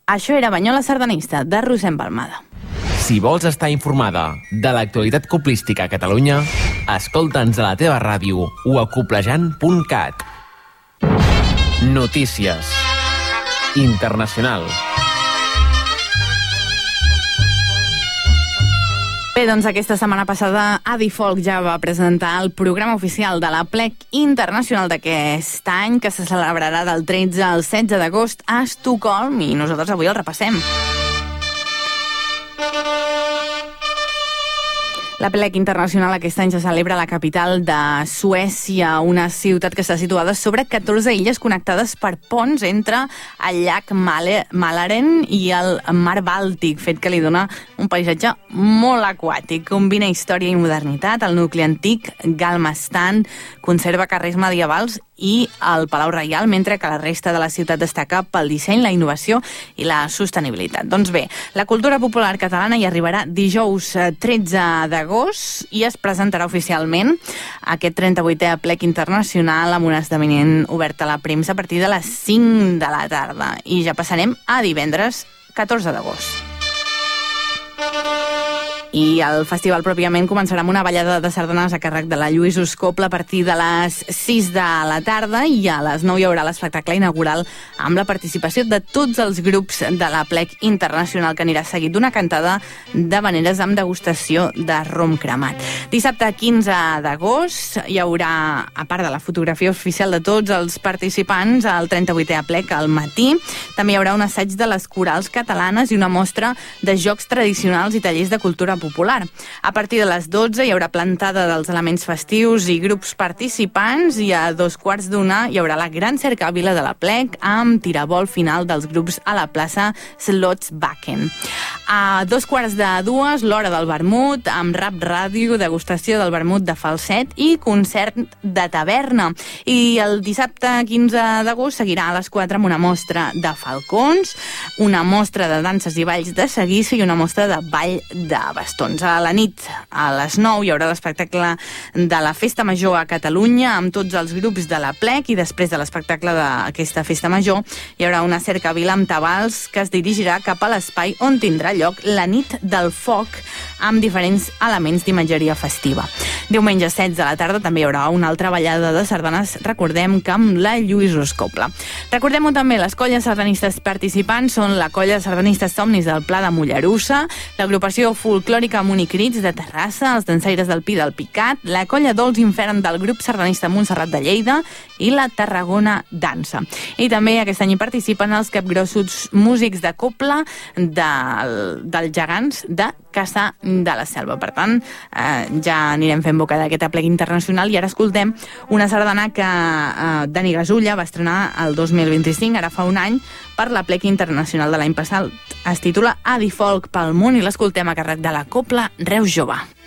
Això era Banyola Sardanista, de Roser Empalmada. Si vols estar informada de l'actualitat coplística a Catalunya, escolta'ns a la teva ràdio o a coplejant.cat. Notícies. Internacional. Bé, doncs aquesta setmana passada Adi Folk ja va presentar el programa oficial de la Plec Internacional d'aquest any, que se celebrarà del 13 al 16 d'agost a Estocolm, i nosaltres avui el repassem. La Plec Internacional aquest any se celebra a la capital de Suècia, una ciutat que està situada sobre 14 illes connectades per ponts entre el llac Mälaren i el mar Bàltic, fet que li dona un paisatge molt aquàtic. Combina història i modernitat, el nucli antic, Galmastan, conserva carrers medievals i el Palau Reial, mentre que la resta de la ciutat destaca pel disseny, la innovació i la sostenibilitat. Doncs bé, la cultura popular catalana hi arribarà dijous 13 d'agost i es presentarà oficialment aquest 38è Plec Internacional amb un esdeveniment obert a la premsa a partir de les 5 de la tarda. I ja passarem a divendres 14 d'agost. I el festival pròpiament començarà amb una ballada de sardanes a càrrec de la Lluís Uscopla a partir de les 6 de la tarda, i a les 9 hi haurà l'espectacle inaugural amb la participació de tots els grups de la Plec Internacional, que anirà seguit d'una cantada d'havaneres amb degustació de rom cremat. Dissabte 15 d'agost hi haurà, a part de la fotografia oficial de tots els participants, el 38è Plec al matí. També hi haurà un assaig de les corals catalanes i una mostra de jocs tradicionals i tallers de cultura popular. A partir de les 12 hi haurà plantada dels elements festius i grups participants, i a 2:15 hi haurà la gran cercavila de la Plec amb tirabol final dels grups a la plaça Slottsbacken. A 2:45 l'hora del vermut amb rap ràdio, degustació del vermut de falset i concert de taverna. I el dissabte 15 d'agost seguirà a les 4 amb una mostra de falcons, una mostra de danses i balls de seguissa i una mostra de ball de bastons. A la nit, a les 9, hi haurà l'espectacle de la Festa Major a Catalunya amb tots els grups de la Plec, i després de l'espectacle d'aquesta Festa Major hi haurà una cercavila amb tabals que es dirigirà cap a l'espai on tindrà lloc la nit del foc amb diferents elements d'imatgeria festiva. Diumenge 16 de la tarda també hi haurà una altra ballada de sardanes, recordem que amb la Lluís Uscopla. Recordem-ho també, les colles sardanistes participants són la colla de sardanistes Somnis del Pla de Mollerussa, l'agrupació folclòrica Municrits de Terrassa, els dansaires del Pi del Picat, la colla Dolç Infern del grup sardanista Montserrat de Lleida i la Tarragona Dansa. I també aquest any hi participen els capgrossos músics de copla dels gegants de Cassà de la Selva. Per tant, ja anirem fent boca d'aquest Plec Internacional, i ara escoltem una sardana que Dani Gasulla va estrenar el 2025, ara fa un any, per la Plec Internacional de l'any passat. Es titula Adi Folk pel món i l'escoltem a càrrec de la Copla Reus Jove.